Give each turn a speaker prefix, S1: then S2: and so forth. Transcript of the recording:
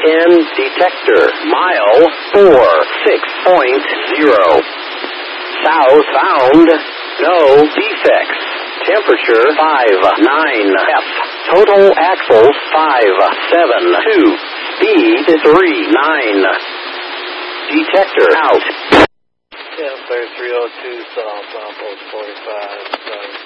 S1: 10 detector. Mile 46.0. South bound. No defects. Temperature 59 F. Total axles 572. Speed 39. Detector out.
S2: 10-302 south, post 45.